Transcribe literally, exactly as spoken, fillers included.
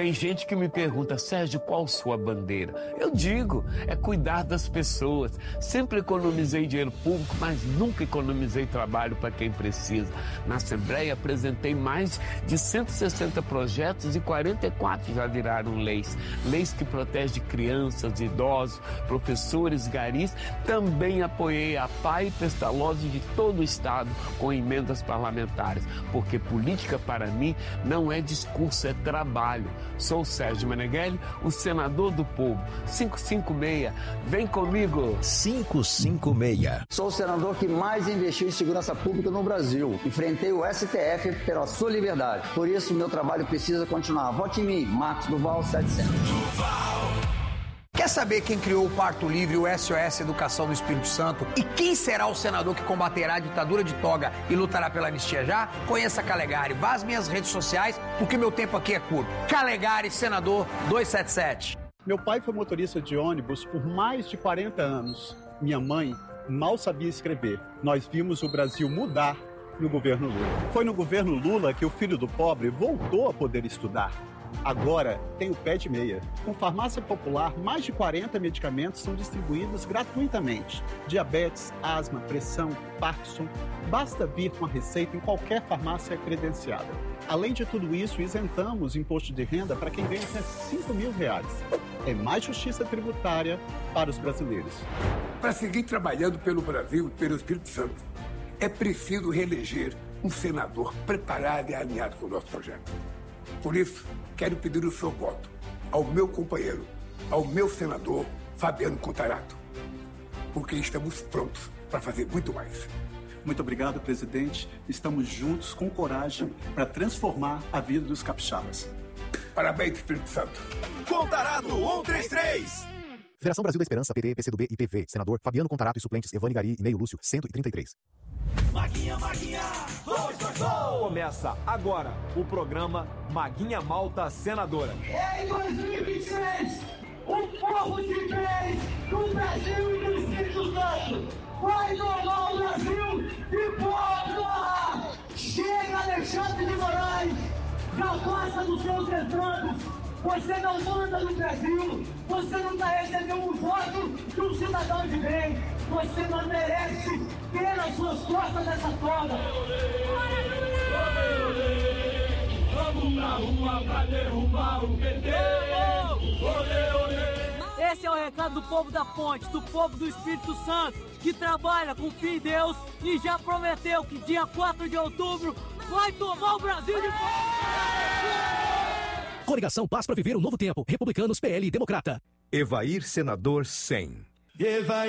Tem gente que me pergunta, Sérgio, qual sua bandeira? Eu digo, é cuidar das pessoas. Sempre economizei dinheiro público, mas nunca economizei trabalho para quem precisa. Na Assembleia apresentei mais de cento e sessenta projetos e quarenta e quatro já viraram leis. Leis que protegem crianças, idosos, professores, garis. Também apoiei a P A e Pestalozzi de todo o Estado com emendas parlamentares, porque política para mim não é discurso, é trabalho. Sou Sérgio Meneghelli, o senador do povo. cinco cinco seis, vem comigo. cinco cinco seis. Sou o senador que mais investiu em segurança pública no Brasil. Enfrentei o S T F pela sua liberdade. Por isso, meu trabalho precisa continuar. Vote em mim, Marcos Duval setecentos. Quer saber quem criou o Parto Livre e o S O S Educação no Espírito Santo? E quem será o senador que combaterá a ditadura de toga e lutará pela anistia já? Conheça Calegari. Vá às minhas redes sociais, porque meu tempo aqui é curto. Calegari, senador duzentos e setenta e sete. Meu pai foi motorista de ônibus por mais de quarenta anos. Minha mãe mal sabia escrever. Nós vimos o Brasil mudar no governo Lula. Foi no governo Lula que o filho do pobre voltou a poder estudar. Agora tem o pé de meia. Com farmácia popular, mais de quarenta medicamentos são distribuídos gratuitamente. Diabetes, asma, pressão, Parkinson. Basta vir com a receita em qualquer farmácia credenciada. Além de tudo isso, isentamos imposto de renda para quem ganha até cinco mil reais. É mais justiça tributária para os brasileiros. Para seguir trabalhando pelo Brasil e pelo Espírito Santo, é preciso reeleger um senador preparado e alinhado com o nosso projeto. Por isso, quero pedir o seu voto ao meu companheiro, ao meu senador Fabiano Contarato, porque estamos prontos para fazer muito mais. Muito obrigado, presidente. Estamos juntos com coragem para transformar a vida dos capixabas. Parabéns, Espírito Santo. Contarato cento e trinta e três. Federação Brasil da Esperança, P T, P C do B e P V. Senador Fabiano Contarato e suplentes Evane Gari e Neio Lúcio, cento e trinta e três. Maguinha, Maguinha, dois, dois, dois. Começa agora o programa Maguinha Malta Senadora. Em dois mil e vinte e três, o povo de vez do Brasil e do Espírito Santo vai domar o Brasil de volta! Chega, Alexandre de Moraes! Já passa dos seus retratos! Você não manda no Brasil! Você não está recebendo um voto de um cidadão de bem! Você não merece ter as suas costas nessa toga! Vamos na rua pra derrubar o P T! Olê, olê! Esse é o recado do povo da Ponte, do povo do Espírito Santo, que trabalha com fé em Deus e já prometeu que dia quatro de outubro vai tomar o Brasil de volta! Coligação Paz para viver um novo tempo. Republicanos, P L e Democrata. Evair, senador cem. Evair.